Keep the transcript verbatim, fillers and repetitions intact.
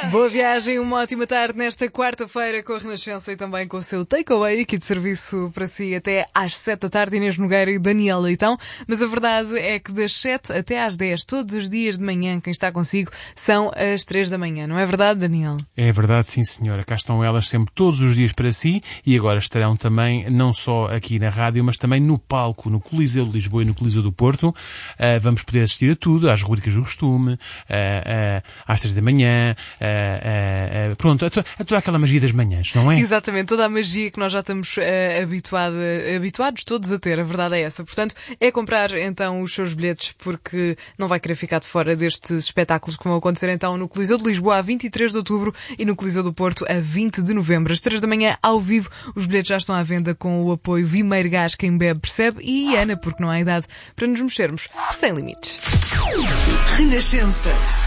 Boa viagem, uma ótima tarde nesta quarta-feira com a Renascença e também com o seu takeaway aqui de serviço para si até às sete da tarde, Inês Nogueira e Daniel Leitão. Mas a verdade é que das sete até às dez, todos os dias de manhã, quem está consigo são as três da manhã. Não é verdade, Daniel? É verdade, sim senhora. Cá estão elas sempre todos os dias para si e agora estarão também não só aqui na rádio, mas também no palco, no Coliseu de Lisboa e no Coliseu do Porto. Uh, vamos poder assistir a tudo, às rubricas do costume, uh, uh, às três da manhã, uh, uh, uh, pronto, a, to- a toda aquela magia das manhãs, não é? Exatamente, toda a magia que nós já estamos uh, habituado, habituados todos a ter, a verdade é essa. Portanto, é comprar então os seus bilhetes porque não vai querer ficar de fora destes espetáculos que vão acontecer então no Coliseu de Lisboa a vinte e três de outubro e no Coliseu do Porto a vinte de novembro. Às três da manhã, ao vivo, os bilhetes já estão à venda com o apoio Vimeiro Gás, quem bebe percebe, e Ana, porque não há idade para nos mexermos sem limites. Renascença.